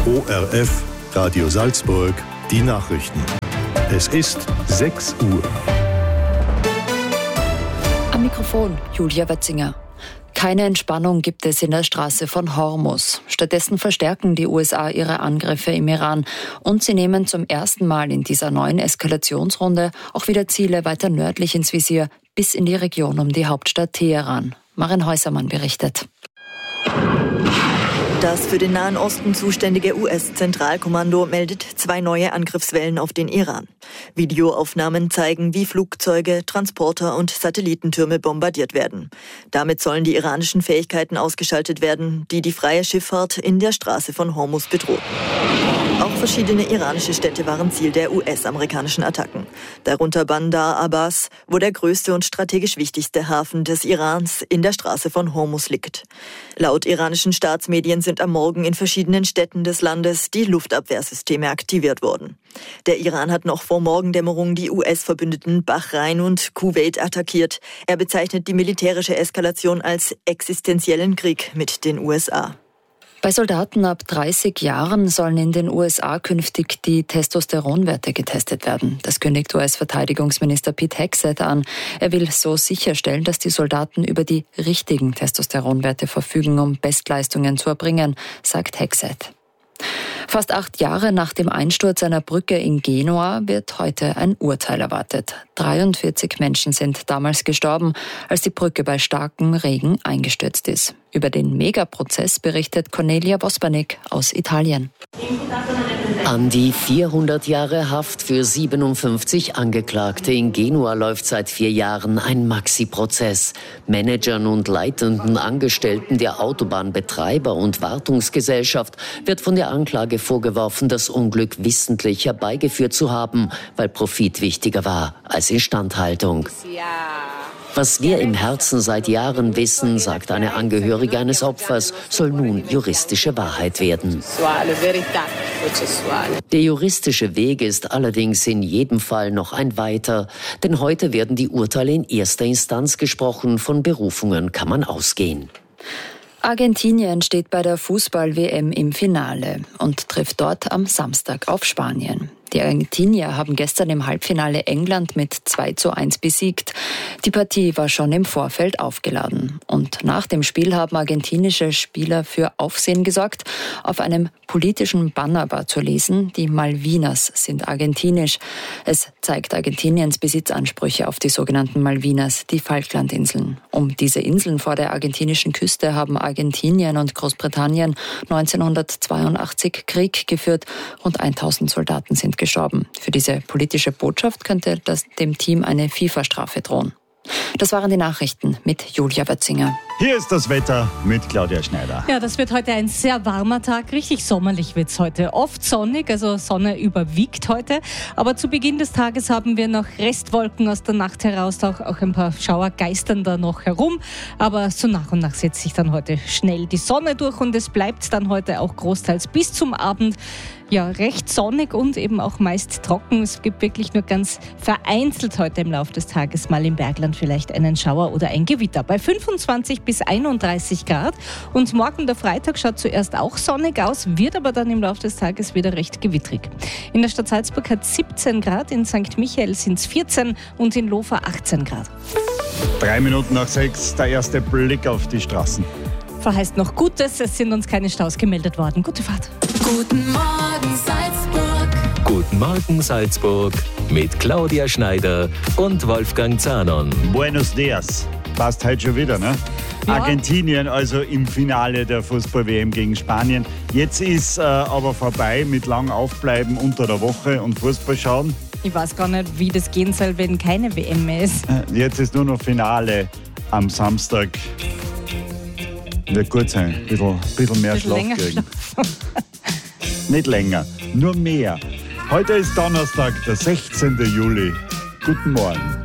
ORF, Radio Salzburg, die Nachrichten. Es ist 6 Uhr. Am Mikrofon Julia Wetzinger. Keine Entspannung gibt es in der Straße von Hormuz. Stattdessen verstärken die USA ihre Angriffe im Iran und sie nehmen zum ersten Mal in dieser neuen Eskalationsrunde auch wieder Ziele weiter nördlich ins Visier, bis in die Region um die Hauptstadt Teheran. Maren Häusermann berichtet. Das für den Nahen Osten zuständige US-Zentralkommando meldet 2 neue Angriffswellen auf den Iran. Videoaufnahmen zeigen, wie Flugzeuge, Transporter und Satellitentürme bombardiert werden. Damit sollen die iranischen Fähigkeiten ausgeschaltet werden, die die freie Schifffahrt in der Straße von Hormuz bedrohen. Auch verschiedene iranische Städte waren Ziel der US-amerikanischen Attacken. Darunter Bandar Abbas, wo der größte und strategisch wichtigste Hafen des Irans in der Straße von Hormuz liegt. Laut iranischen Staatsmedien sind am Morgen in verschiedenen Städten des Landes die Luftabwehrsysteme aktiviert worden. Der Iran hat noch vor Morgendämmerung die US-Verbündeten Bahrain und Kuwait attackiert. Er bezeichnet die militärische Eskalation als existenziellen Krieg mit den USA. Bei Soldaten ab 30 Jahren sollen in den USA künftig die Testosteronwerte getestet werden. Das kündigt US-Verteidigungsminister Pete Hegseth an. Er will so sicherstellen, dass die Soldaten über die richtigen Testosteronwerte verfügen, um Bestleistungen zu erbringen, sagt Hegseth. Fast 8 Jahre nach dem Einsturz einer Brücke in Genua wird heute ein Urteil erwartet. 43 Menschen sind damals gestorben, als die Brücke bei starkem Regen eingestürzt ist. Über den Megaprozess berichtet Cornelia Vospanik aus Italien. An die 400 Jahre Haft für 57 Angeklagte in Genua läuft seit 4 Jahren ein Maxi-Prozess. Managern und leitenden Angestellten der Autobahnbetreiber und Wartungsgesellschaft wird von der Anklage vorgeworfen, das Unglück wissentlich herbeigeführt zu haben, weil Profit wichtiger war als Instandhaltung. Was wir im Herzen seit Jahren wissen, sagt eine Angehörige eines Opfers, soll nun juristische Wahrheit werden. Der juristische Weg ist allerdings in jedem Fall noch ein weiter, denn heute werden die Urteile in erster Instanz gesprochen, von Berufungen kann man ausgehen. Argentinien steht bei der Fußball-WM im Finale und trifft dort am Samstag auf Spanien. Die Argentinier haben gestern im Halbfinale England mit 2:1 besiegt. Die Partie war schon im Vorfeld aufgeladen. Und nach dem Spiel haben argentinische Spieler für Aufsehen gesorgt. Auf einem politischen Banner war zu lesen, die Malvinas sind argentinisch. Es zeigt Argentiniens Besitzansprüche auf die sogenannten Malvinas, die Falklandinseln. Um diese Inseln vor der argentinischen Küste haben Argentinien und Großbritannien 1982 Krieg geführt. Rund 1000 Soldaten sind gestorben. Für diese politische Botschaft könnte dem Team eine FIFA-Strafe drohen. Das waren die Nachrichten mit Julia Wetzinger. Hier ist das Wetter mit Claudia Schneider. Ja, das wird heute ein sehr warmer Tag. Richtig sommerlich wird es heute. Oft sonnig, also Sonne überwiegt heute. Aber zu Beginn des Tages haben wir noch Restwolken aus der Nacht heraus. Auch ein paar Schauer geistern da noch herum. Aber so nach und nach setzt sich dann heute schnell die Sonne durch. Und es bleibt dann heute auch großteils bis zum Abend ja, recht sonnig und eben auch meist trocken. Es gibt wirklich nur ganz vereinzelt heute im Laufe des Tages mal im Bergland vielleicht einen Schauer oder ein Gewitter. Bei 25 bis 31 Grad. Und morgen, der Freitag, schaut zuerst auch sonnig aus, wird aber dann im Laufe des Tages wieder recht gewittrig. In der Stadt Salzburg hat 17 Grad, in St. Michael sind es 14 und in Lofa 18 Grad. 3 Minuten nach 6, der erste Blick auf die Straßen. Verheißt noch Gutes, es sind uns keine Staus gemeldet worden. Gute Fahrt. Guten Morgen Salzburg. Guten Morgen Salzburg mit Claudia Schneider und Wolfgang Zahnon. Buenos dias. Passt heute schon wieder, ne? Ja. Argentinien also im Finale der Fußball-WM gegen Spanien. Jetzt ist aber vorbei mit lang Aufbleiben unter der Woche und Fußball schauen. Ich weiß gar nicht, wie das gehen soll, wenn keine WM mehr ist. Jetzt ist nur noch Finale am Samstag. Wird gut sein, ein bisschen mehr Schlaf kriegen. Nicht länger, nur mehr. Heute ist Donnerstag, der 16. Juli. Guten Morgen.